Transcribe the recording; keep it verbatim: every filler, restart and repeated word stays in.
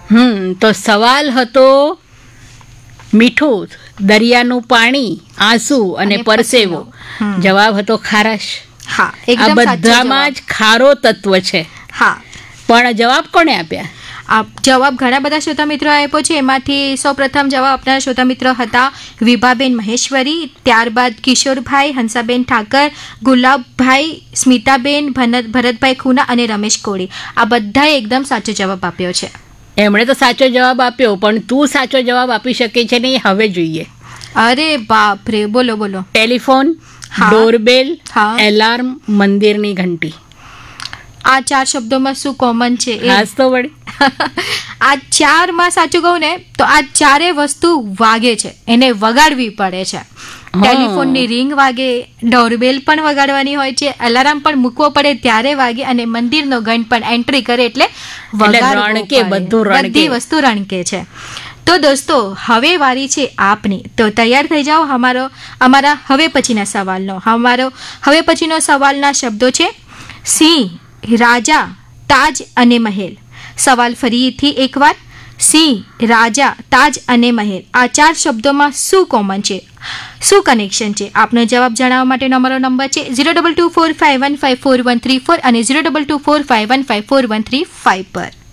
હમ તો સવાલ હતો મીઠું, દરિયાનું પાણી, આંસુ અને પરસેવો. જવાબ હતો ખારાશ. હા, આ બધામાં જ ખારો તત્વ છે. હા, પણ જવાબ કોને આપ્યા? આ જવાબ ઘણા બધા શ્રોતા મિત્રો આપ્યો છે. એમાંથી સૌ પ્રથમ જવાબ આપનારા શ્રોતા મિત્રો હતા વિભાબેન મહેશ્વરી, ત્યારબાદ કિશોરભાઈ, હંસાબેન ઠાકર, ગુલાબભાઈ, સ્મિતાબેન, ભરતભાઈ ખૂના અને રમેશ કોળી. આ બધાએ એકદમ સાચો જવાબ આપ્યો છે. એમણે તો સાચો જવાબ આપ્યો, પણ તું સાચો જવાબ આપી શકે છે નહીં, હવે જોઈએ. અરે બાપ રે, બોલો બોલો. ટેલિફોન, ડોરબેલ, એલાર્મ, મંદિરની ઘંટી. આ ચાર શબ્દોમાં શું કોમન છે? હાસ તો વળી. આ ચારમાં સાચું કહું ને તો આ ચારે વસ્તુ વાગે છે, એને વગાડવી પડે છે. ટેલિફોનની રિંગ વાગે, ડોરબેલ પણ વગાડવાની હોય છે, અલાર્મ પણ મૂકવો પડે ત્યારે વાગે, અને મંદિરનો ઘંટ પણ એન્ટ્રી કરે એટલે વગાડવો પડે. બધી વસ્તુ રણકે છે. તો દોસ્તો, હવે વારી છે આપની. તો તૈયાર થઈ જાઓ અમારો અમારા હવે પછીના સવાલનો. અમારો હવે પછીનો સવાલના શબ્દો છે સિંહ, રાજા, તાજ અને મહેલ. સવાલ ફરીથી એકવાર. સિંહ, રાજા, તાજ અને મહેલ. આ ચાર શબ્દોમાં શું કોમન છે, શું કનેક્શન છે? આપનો જવાબ જણાવવા માટેનો અમારો નંબર છે zero double two four five one five four one three four અને zero double two four five one five four one three five પર.